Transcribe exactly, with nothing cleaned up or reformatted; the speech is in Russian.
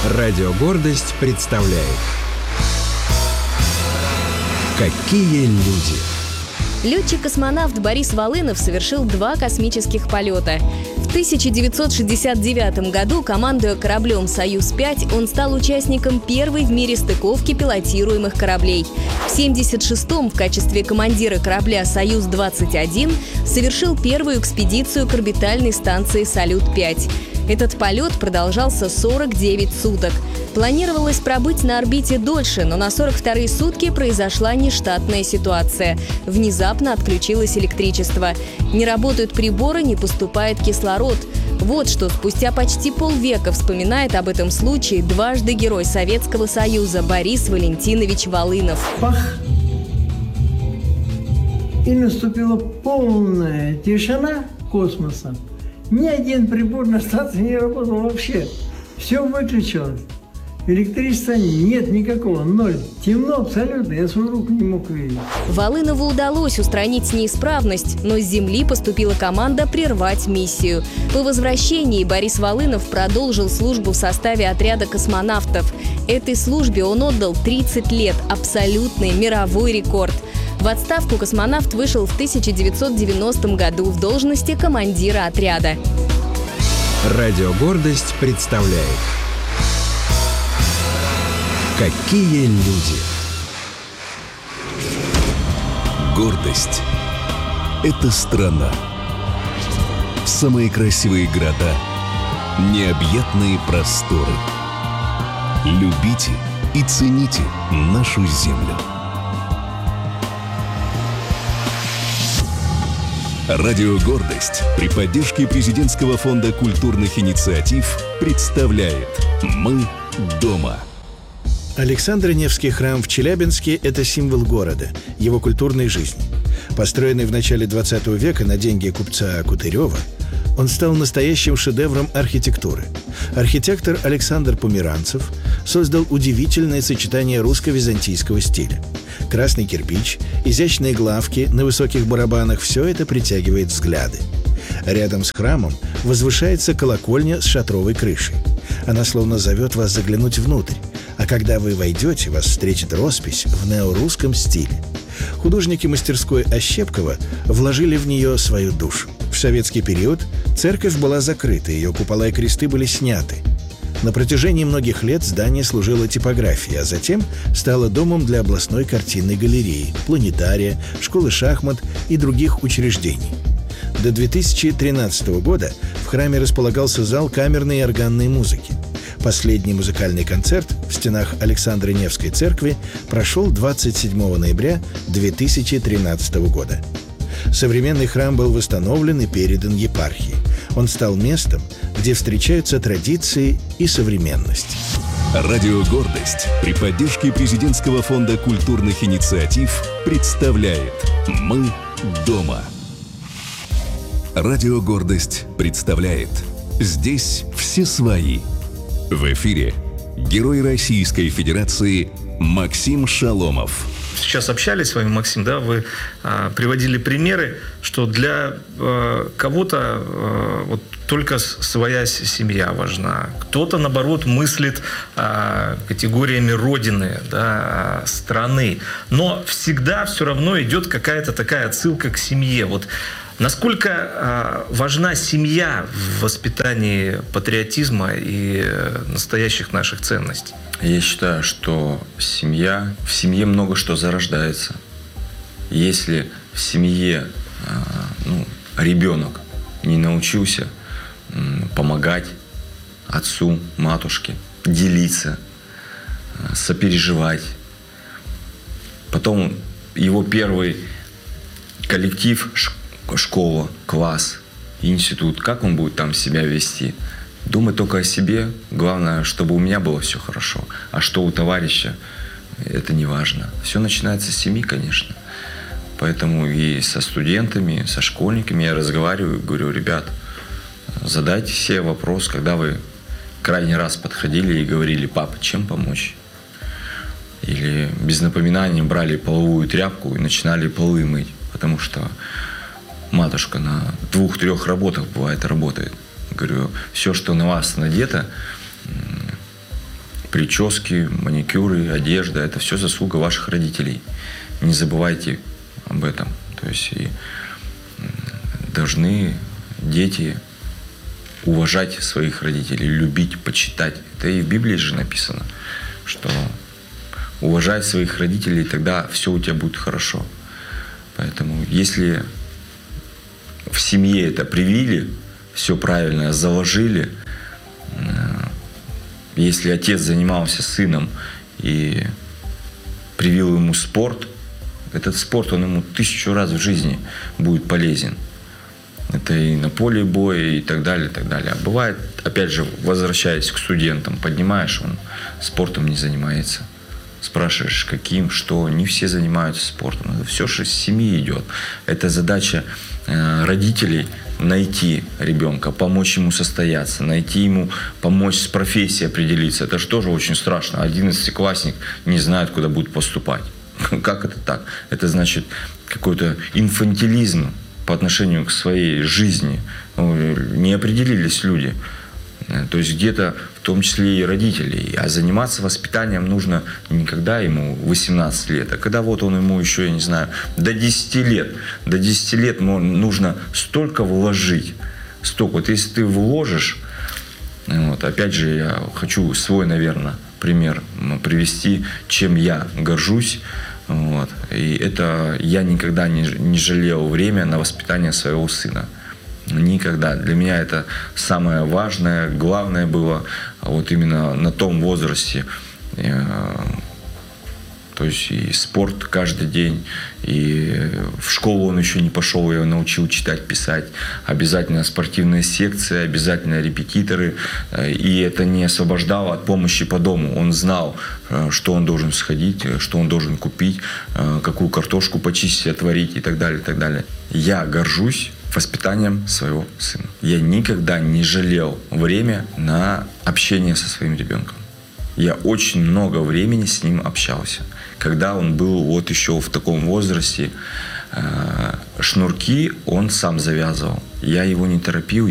Радио «Гордость» представляет «Какие люди». Летчик-космонавт Борис Волынов совершил два космических полета. В тысяча девятьсот шестьдесят девятом году, командуя кораблем «Союз пять», он стал участником первой в мире стыковки пилотируемых кораблей. В семьдесят шестом в качестве командира корабля «Союз двадцать один» совершил первую экспедицию к орбитальной станции «Салют пять». Этот полет продолжался сорок девять суток. Планировалось пробыть на орбите дольше, но на сорок вторые сутки произошла нештатная ситуация. Внезапно отключилось электричество. Не работают приборы, не поступает кислород. Вот что спустя почти полвека вспоминает об этом случае дважды Герой Советского Союза Борис Валентинович Волынов. Пах! И наступила полная тишина космоса. Ни один прибор на станции не работал вообще. Все выключилось. Электричества нет никакого, ноль. Темно абсолютно, я свою руку не мог видеть. Волынову удалось устранить неисправность, но с Земли поступила команда прервать миссию. По возвращении Борис Волынов продолжил службу в составе отряда космонавтов. Этой службе он отдал тридцать лет, абсолютный мировой рекорд. В отставку космонавт вышел в тысяча девятьсот девяностом году в должности командира отряда. Радио «Гордость» представляет «Какие люди». Гордость – это страна. Самые красивые города, необъятные просторы. Любите и цените нашу землю. Радио «Гордость» при поддержке Президентского фонда культурных инициатив представляет «Мы дома». Александро Невский храм в Челябинске – это символ города, его культурной жизни. Построенный в начале двадцатого века на деньги купца Кутырева, он стал настоящим шедевром архитектуры. Архитектор Александр Померанцев создал удивительное сочетание русско-византийского стиля. Красный кирпич, изящные главки на высоких барабанах – все это притягивает взгляды. Рядом с храмом возвышается колокольня с шатровой крышей. Она словно зовет вас заглянуть внутрь, а когда вы войдете, вас встретит роспись в неорусском стиле. Художники мастерской Ощепкова вложили в нее свою душу. В советский период церковь была закрыта, ее купола и кресты были сняты. На протяжении многих лет здание служило типографией, а затем стало домом для областной картинной галереи, планетария, школы шахмат и других учреждений. До две тысячи тринадцатого года в храме располагался зал камерной и органной музыки. Последний музыкальный концерт в стенах Александро Невской церкви прошел двадцать седьмого ноября две тысячи тринадцатого года. Современный храм был восстановлен и передан епархии. Он стал местом, где встречаются традиции и современность. Радио «Гордость» при поддержке Президентского фонда культурных инициатив представляет «Мы дома». Радио «Гордость» представляет «Здесь все свои». В эфире Герой Российской Федерации Максим Шаломов. Сейчас общались с вами, Максим, да, вы а, приводили примеры, что для а, кого-то а, вот только своя семья важна, кто-то, наоборот, мыслит а, категориями родины, да, страны, но всегда все равно идет какая-то такая отсылка к семье. Вот насколько а, важна семья в воспитании патриотизма и настоящих наших ценностей? Я считаю, что семья, в семье много что зарождается. Если в семье ну, ребенок не научился помогать отцу, матушке, делиться, сопереживать, потом его первый коллектив, школа, класс, институт, как он будет там себя вести? Думать только о себе. Главное, чтобы у меня было все хорошо. А что у товарища, это не важно. Все начинается с семьи, конечно. Поэтому и со студентами, со школьниками я разговариваю, говорю: ребят, задайте себе вопрос, когда вы крайний раз подходили и говорили: папа, чем помочь? Или без напоминания брали половую тряпку и начинали полы мыть, потому что матушка на двух-трех работах, бывает, работает. Говорю, все, что на вас надето, прически, маникюры, одежда – это все заслуга ваших родителей. Не забывайте об этом. То есть и должны дети уважать своих родителей, любить, почитать. Это и в Библии же написано, что уважай своих родителей, тогда все у тебя будет хорошо. Поэтому если в семье это привили, все правильно заложили, если отец занимался сыном и привил ему спорт, этот спорт, он ему тысячу раз в жизни будет полезен. Это и на поле боя, и так далее, и так далее. А бывает, опять же, возвращаясь к студентам, поднимаешь, он спортом не занимается. Спрашиваешь, каким, что, не все занимаются спортом. Это все же с семьи идет. Это задача э, родителей найти ребенка, помочь ему состояться, найти ему, помочь с профессией определиться. Это же тоже очень страшно. Одиннадцатиклассник не знает, куда будет поступать. Как это так? Это значит какой-то инфантилизм по отношению к своей жизни. Не определились люди. То есть где-то в том числе и родителей. А заниматься воспитанием нужно не когда ему восемнадцать лет, а когда вот он ему еще, я не знаю, до десяти лет. До десяти лет нужно столько вложить. Столько. Вот если ты вложишь, вот, опять же, я хочу свой, наверное, пример привести, чем я горжусь. Вот. И это я никогда не, не жалел время на воспитание своего сына. Никогда. Для меня это самое важное, главное было вот именно на том возрасте. То есть и спорт каждый день, и в школу он еще не пошел, я его научил читать, писать. Обязательно спортивные секции, обязательно репетиторы. И это не освобождало от помощи по дому. Он знал, что он должен сходить, что он должен купить, какую картошку почистить, отварить и так далее, и так далее. Я горжусь воспитанием своего сына. Я никогда не жалел время на общение со своим ребенком. Я очень много времени с ним общался. Когда он был вот еще в таком возрасте, шнурки он сам завязывал. Я его не торопил.